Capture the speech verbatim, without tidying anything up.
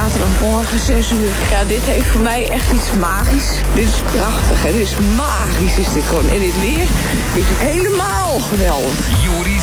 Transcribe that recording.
zaterdagmorgen zes uur. Ja, dit heeft voor mij echt iets magisch. Dit is prachtig, hè. Dit is magisch, is dit gewoon. En dit weer is helemaal geweldig. Joeri